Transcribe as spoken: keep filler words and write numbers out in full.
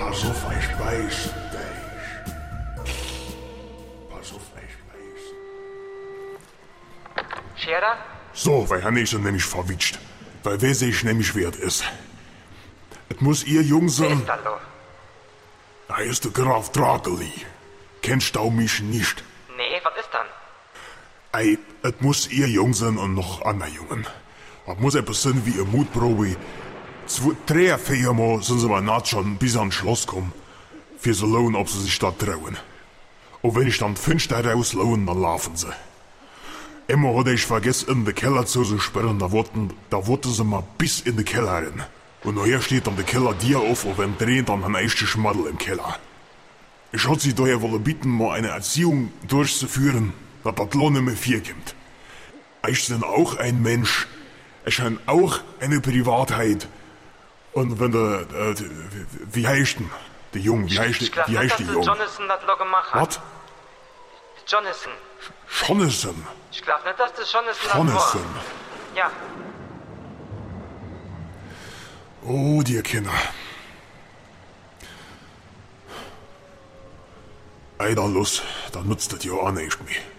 Pass auf, ich beiß dich. Pass auf, ich beiß. Scherer? So, weil Hanne ist er nämlich verwitscht. Weil wer sich nämlich wert ist. Es muss ihr Jung Wer sein. ist da lo? Da ist der Graf Drakeli. Kennst du mich nicht? Nee, was ist dann? Ei, es muss ihr Jung sein und noch andere Jungen. Es muss etwas sein wie eine Mutprobe. Zwei, drei, vier Mal sind sie mal naht schon bis ans Schloss kommen. Für so lohnen, ob sie sich da trauen. Und wenn ich dann fünf da rauslohnen, dann laufen sie. Immer hatte ich vergessen, in den Keller zu sperren, da wurden, da wurden sie mal bis in den Keller rein. Und nachher steht dann der Keller dir auf und wenn drehen dann ein echter Schmaddel im Keller. Ich hatte sie daher wollen bitten, mal eine Erziehung durchzuführen, dass das Lohn nicht mehr vier kommt. Ich bin auch ein Mensch. Ich habe auch eine Privatheit. Und wenn der, äh, wie heißt denn? Der Jung, wie heißt, Ich glaub wie nicht, heißt dass der der Jung? Jonathan das lo gemacht hat. Was? Jonathan. Jonathan. Ich glaub nicht, dass das Jonathan das Jonathan. war. Ja. Oh, die Kinder. Eider los, dann nutzt das ja auch nicht mehr.